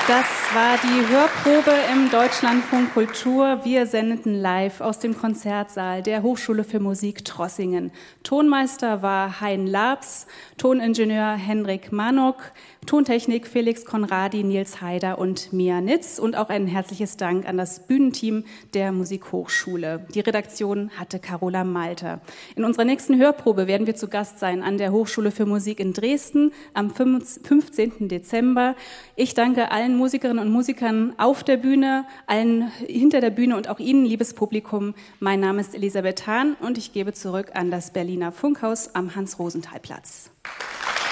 Das war die Hörprobe im Deutschlandfunk Kultur. Wir sendeten live aus dem Konzertsaal der Hochschule für Musik Trossingen. Tonmeister war Hein Labs, Toningenieur Henrik Manok, Tontechnik Felix Konradi, Nils Haider und Mia Nitz und auch ein herzliches Dank an das Bühnenteam der Musikhochschule. Die Redaktion hatte Carola Malter. In unserer nächsten Hörprobe werden wir zu Gast sein an der Hochschule für Musik in Dresden am 15. Dezember. Ich danke allen Musikerinnen und Musikern auf der Bühne, allen hinter der Bühne und auch Ihnen, liebes Publikum. Mein Name ist Elisabeth Hahn und ich gebe zurück an das Berliner Funkhaus am Hans-Rosenthal-Platz.